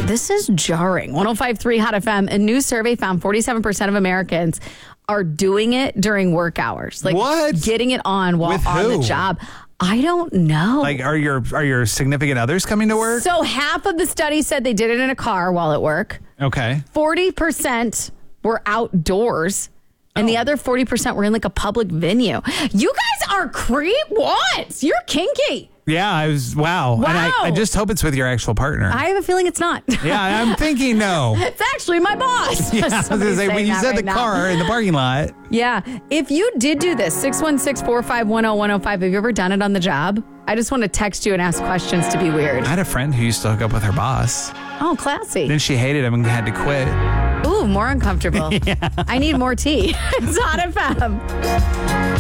Okay, this is jarring. 105.3 Hot FM. A new survey found 47% of Americans are doing it during work hours. Like what? Getting it on while With on who? the job. I don't know. Like, are your significant others coming to work? So half of the study said they did it in a car while at work. Okay. 40% were outdoors. And the other 40% were in like a public venue. You guys are what? You're kinky. Yeah, wow. And I just hope it's with your actual partner. I have a feeling it's not. Yeah, I'm thinking no. It's actually my boss. Yeah, I was going to say, when you said the car in the parking lot. Yeah. If you did do this, 616-451-0105, have you ever done it on the job? I just want to text you and ask questions to be weird. I had a friend who used to hook up with her boss. Oh, classy. Then she hated him and had to quit. Ooh, more uncomfortable. Yeah. I need more tea. It's Hot FM.